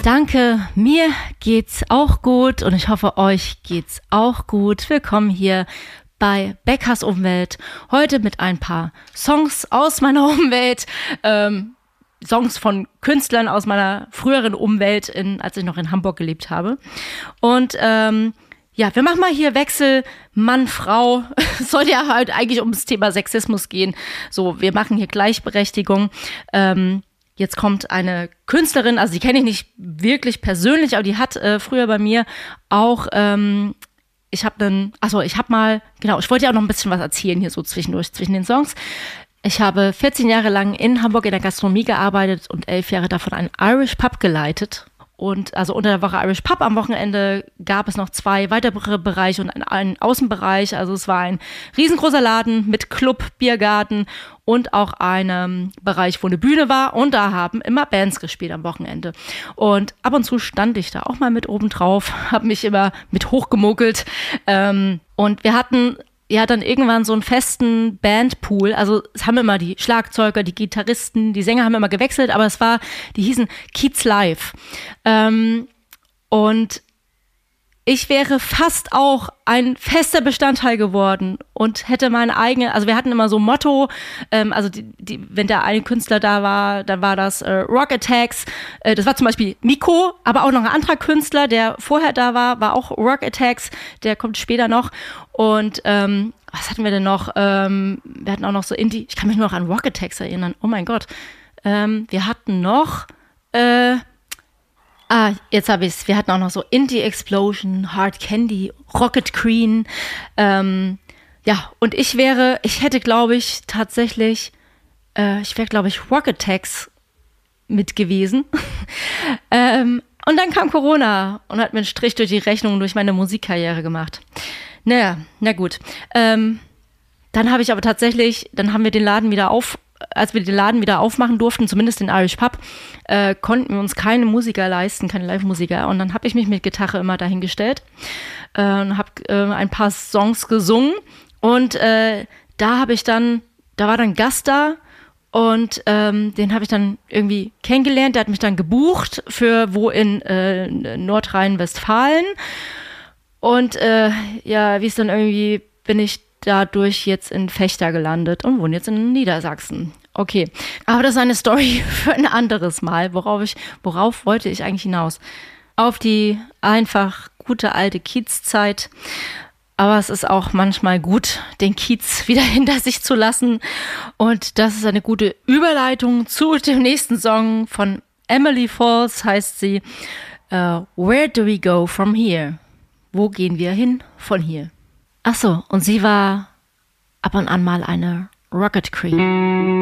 Danke, mir geht's auch gut und ich hoffe, euch geht's auch gut. Willkommen hier bei Beckers Umwelt. Heute mit ein paar Songs aus meiner Umwelt, Songs von Künstlern aus meiner früheren Umwelt, als ich noch in Hamburg gelebt habe. Und wir machen mal hier Wechsel Mann-Frau. Es soll ja halt eigentlich ums Thema Sexismus gehen. So, wir machen hier Gleichberechtigung. Jetzt kommt eine Künstlerin, also die kenne ich nicht wirklich persönlich, aber die hat früher bei mir auch, ich wollte ja auch noch ein bisschen was erzählen hier so zwischendurch, zwischen den Songs. Ich habe 14 Jahre lang in Hamburg in der Gastronomie gearbeitet und 11 Jahre davon einen Irish Pub geleitet. Und also unter der Woche Irish Pub, am Wochenende gab es noch 2 weitere Bereiche und einen Außenbereich. Also es war ein riesengroßer Laden mit Club, Biergarten und auch einem Bereich, wo eine Bühne war. Und da haben immer Bands gespielt am Wochenende. Und ab und zu stand ich da auch mal mit oben drauf, habe mich immer mit hochgemuckelt. Und wir hatten ja dann irgendwann so einen festen Bandpool, also es haben immer die Schlagzeuger, die Gitarristen, die Sänger haben immer gewechselt, aber die hießen Kiez Live. Und ich wäre fast auch ein fester Bestandteil geworden und hätte meine eigene, also wir hatten immer so ein Motto, wenn der eine Künstler da war, dann war das Rock Attacks, das war zum Beispiel Miko, aber auch noch ein anderer Künstler, der vorher da war auch Rock Attacks, der kommt später noch. Und was hatten wir denn noch? Wir hatten auch noch so Indie, ich kann mich nur noch an Rock Attacks erinnern, oh mein Gott. Wir hatten noch jetzt habe ich es. Wir hatten auch noch so Indie Explosion, Hard Candy, Rocket Queen. Und ich hätte, glaube ich, tatsächlich, Rock Attacks mit gewesen. Und dann kam Corona und hat mir einen Strich durch die Rechnung durch meine Musikkarriere gemacht. Naja, na gut. Dann haben wir den Laden wieder als wir den Laden wieder aufmachen durften, zumindest den Irish Pub, konnten wir uns keine Musiker leisten, keine Live-Musiker. Und dann habe ich mich mit Gitarre immer dahingestellt und habe ein paar Songs gesungen. Und da war dann Gast da und den habe ich dann irgendwie kennengelernt. Der hat mich dann gebucht für wo in Nordrhein-Westfalen. Und wie es dann irgendwie bin ich dadurch jetzt in Vechta gelandet und wohne jetzt in Niedersachsen. Okay, aber das ist eine Story für ein anderes Mal. Worauf wollte ich eigentlich hinaus? Auf die einfach gute alte Kiezzeit. Aber es ist auch manchmal gut, den Kiez wieder hinter sich zu lassen. Und das ist eine gute Überleitung zu dem nächsten Song von Emily Falls, heißt sie. Where do we go from here? Wo gehen wir hin von hier? Ach so, und sie war ab und an mal eine Rocket Queen.